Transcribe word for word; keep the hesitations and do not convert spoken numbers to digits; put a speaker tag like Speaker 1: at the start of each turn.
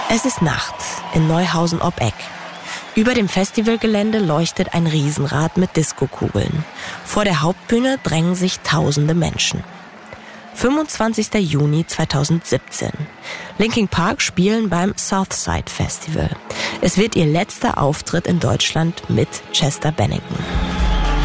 Speaker 1: Es ist Nacht in Neuhausen ob Eck. Über dem Festivalgelände leuchtet ein Riesenrad mit Diskokugeln. Vor der Hauptbühne drängen sich tausende Menschen. fünfundzwanzigster Juni zweitausendsiebzehn. Linkin Park spielen beim Southside Festival. Es wird ihr letzter Auftritt in Deutschland mit Chester Bennington.